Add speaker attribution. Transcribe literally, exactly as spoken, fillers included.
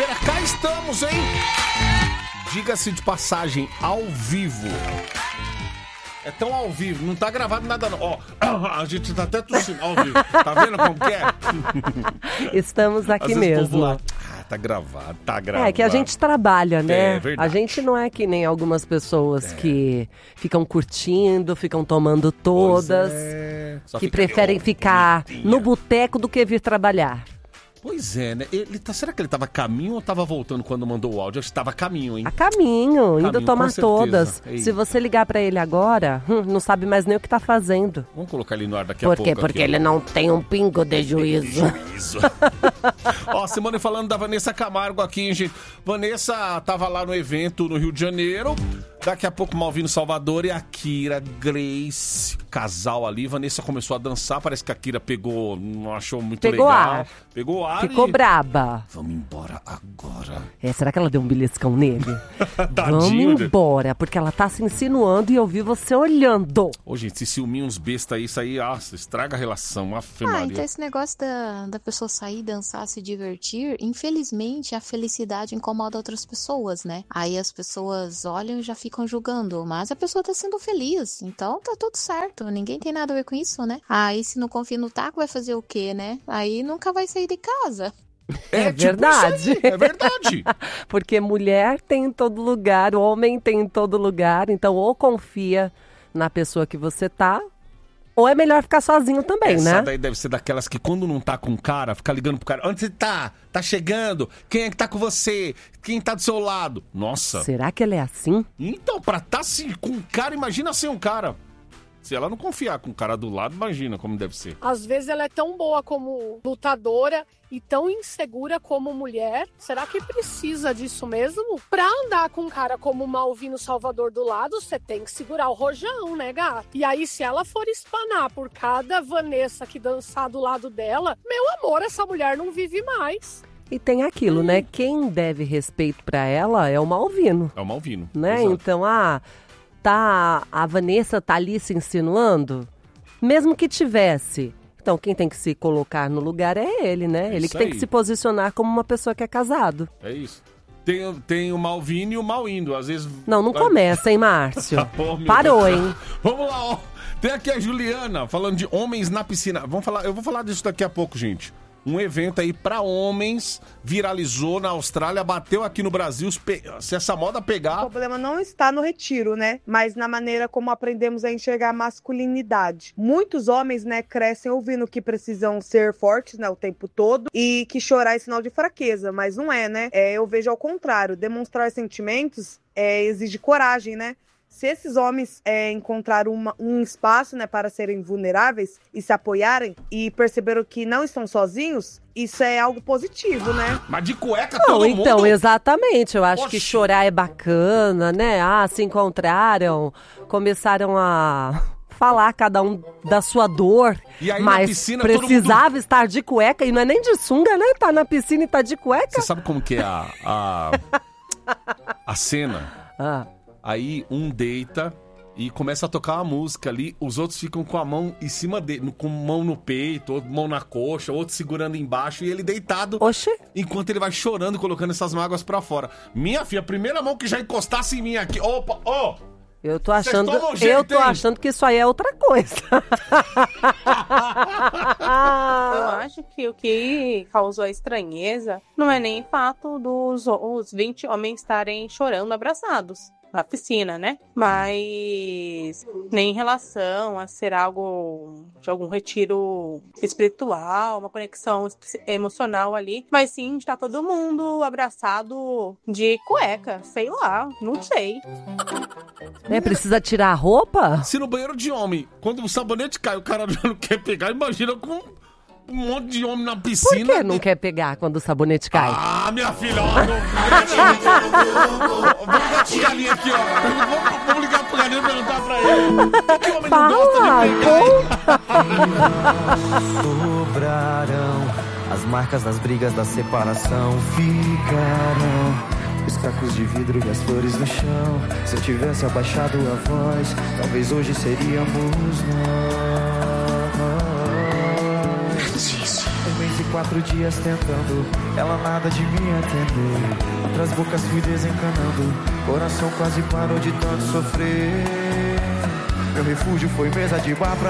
Speaker 1: segunda-feira, cá estamos, hein? Diga-se de passagem, ao vivo. É tão ao vivo, não tá gravado nada não. Ó, a gente tá até tossindo ao vivo. Tá vendo como que é?
Speaker 2: Estamos aqui mesmo.
Speaker 1: Lá, ah, tá gravado, tá gravado.
Speaker 2: É que a gente trabalha, né?
Speaker 1: É verdade.
Speaker 2: A gente não é que nem algumas pessoas é. que ficam curtindo, ficam tomando todas, é. que fica preferem ficar bonitinha. no boteco do que vir trabalhar.
Speaker 1: Pois é, né? Ele tá, será que ele tava a caminho ou tava voltando quando mandou o áudio? Acho que tava a caminho, hein?
Speaker 2: A caminho, caminho indo tomar todas.
Speaker 1: Ei.
Speaker 2: Se você ligar pra ele agora, hum, não sabe mais nem o que tá fazendo.
Speaker 1: Vamos colocar ele no ar daqui
Speaker 2: Por
Speaker 1: a pouco.
Speaker 2: Por quê? Porque
Speaker 1: aqui,
Speaker 2: ele
Speaker 1: ó.
Speaker 2: não tem um pingo de juízo.
Speaker 1: juízo. Ó, semana falando da Vanessa Camargo aqui, gente. Vanessa tava lá no evento no Rio de Janeiro. Daqui a pouco, Malvino Salvador e a Kira Grace, casal ali. Vanessa começou a dançar, parece que a Kira pegou, não achou muito
Speaker 2: pegou
Speaker 1: legal.
Speaker 2: Ar.
Speaker 1: Pegou ar.
Speaker 2: Ficou
Speaker 1: e...
Speaker 2: braba.
Speaker 1: Vamos embora agora.
Speaker 2: É, será que ela deu um beliscão nele?
Speaker 1: Tadinho,
Speaker 2: Vamos embora, porque ela tá se insinuando e eu vi você olhando.
Speaker 1: Ô, gente, se ciúminho uns besta aí, isso aí, ah, estraga a relação, Afe
Speaker 3: Ah,
Speaker 1: Maria.
Speaker 3: então esse negócio da, da pessoa sair, dançar, se divertir, infelizmente a felicidade incomoda outras pessoas, né? Aí as pessoas olham e já ficam julgando, mas a pessoa tá sendo feliz, então tá tudo certo, ninguém tem nada a ver com isso, né? Aí se não confia no taco, vai fazer o quê, né? Aí nunca vai sair de casa.
Speaker 2: É, é verdade.
Speaker 1: Tipo é verdade.
Speaker 2: Porque mulher tem em todo lugar, o homem tem em todo lugar, então ou confia na pessoa que você tá, ou é melhor ficar sozinho também,
Speaker 1: Essa
Speaker 2: né?
Speaker 1: Essa daí deve ser daquelas que quando não tá com o cara, fica ligando pro cara. Onde você tá? Tá chegando? Quem é que tá com você? Quem tá do seu lado? Nossa.
Speaker 2: Será que ela é assim?
Speaker 1: Então, pra tá assim, com um cara, imagina sem um cara. Se ela não confiar com o cara do lado, imagina como deve ser.
Speaker 4: Às vezes ela é tão boa como lutadora e tão insegura como mulher. Será que precisa disso mesmo? Pra andar com um cara como o Malvino Salvador do lado, você tem que segurar o rojão, né, gata? E aí, se ela for espanar por cada Vanessa que dançar do lado dela, meu amor, essa mulher não vive mais.
Speaker 2: E tem aquilo, hum. né? Quem deve respeito pra ela é o Malvino.
Speaker 1: É o Malvino,
Speaker 2: né?
Speaker 1: Exato.
Speaker 2: Então, ah... Tá, a Vanessa tá ali se insinuando, mesmo que tivesse. Então, quem tem que se colocar no lugar é ele, né?
Speaker 1: É
Speaker 2: ele que tem
Speaker 1: aí.
Speaker 2: que se posicionar como uma pessoa que é casado.
Speaker 1: É isso. Tem, tem o Malvino e o Malindo, às vezes...
Speaker 2: Não, não começa, hein, Márcio?
Speaker 1: oh,
Speaker 2: Parou,
Speaker 1: Deus.
Speaker 2: hein?
Speaker 1: Vamos lá, ó. Tem aqui a Juliana, falando de homens na piscina. Vamos falar, eu vou falar disso daqui a pouco, gente. Um evento aí pra homens, viralizou na Austrália, bateu aqui no Brasil. Se essa moda pegar...
Speaker 5: O problema não está no retiro, né? Mas na maneira como aprendemos a enxergar a masculinidade. Muitos homens, né, crescem ouvindo que precisam ser fortes, né, o tempo todo. E que chorar é sinal de fraqueza, mas não é, né? É, eu vejo ao contrário. Demonstrar sentimentos é, exige coragem, né? Se esses homens é, encontraram uma, um espaço, né, para serem vulneráveis e se apoiarem e perceberam que não estão sozinhos, isso é algo positivo, né?
Speaker 1: Mas de cueca
Speaker 2: não,
Speaker 1: todo
Speaker 2: então,
Speaker 1: mundo...
Speaker 2: exatamente. Eu acho
Speaker 1: Oxi.
Speaker 2: que chorar é bacana, né? Ah, se encontraram, começaram a... falar cada um da sua dor,
Speaker 1: e aí,
Speaker 2: mas
Speaker 1: na piscina,
Speaker 2: precisava
Speaker 1: mundo...
Speaker 2: estar de cueca, e não é nem de sunga, né? Tá na piscina e tá de cueca.
Speaker 1: Você sabe como que é a, a, a cena?
Speaker 2: Ah.
Speaker 1: Aí um deita e começa a tocar uma música ali, os outros ficam com a mão em cima dele, com mão no peito, outro mão na coxa, outro segurando embaixo e ele deitado.
Speaker 2: Oxê. Enquanto
Speaker 1: ele vai chorando, colocando essas mágoas pra fora. Minha filha, a primeira mão que já encostasse em mim aqui, opa, ó... Oh,
Speaker 2: Eu tô achando,
Speaker 1: jeito,
Speaker 2: eu tô
Speaker 1: hein?
Speaker 2: achando que isso aí é outra coisa.
Speaker 6: Eu acho que o que causou a estranheza não é nem o fato dos os vinte homens estarem chorando abraçados na piscina, né? Mas nem em relação a ser algo de algum retiro espiritual, uma conexão emocional ali, mas sim de estar todo mundo abraçado de cueca, sei lá, não sei.
Speaker 2: É, precisa tirar a roupa?
Speaker 1: Se no banheiro de homem, quando o sabonete cai, o cara já não quer pegar, imagina com um monte de homem na piscina.
Speaker 2: Por que não quer pegar quando o sabonete cai?
Speaker 1: Ah, minha filha, ó, não, vamos ligar pro galinha aqui, ó. Vamos, vamos ligar pro galinha e perguntar pra ele. Por que o homem
Speaker 2: Fala,
Speaker 1: não gosta de pegar?
Speaker 7: Sobrarão as marcas das brigas da separação, ficarão os cacos de vidro e as flores no chão. Se eu tivesse abaixado a voz, talvez hoje seríamos nós. quatro dias tentando, ela nada de me atender. Outras bocas fui desencanando, coração quase parou de tanto sofrer. Meu refúgio foi mesa de bar pra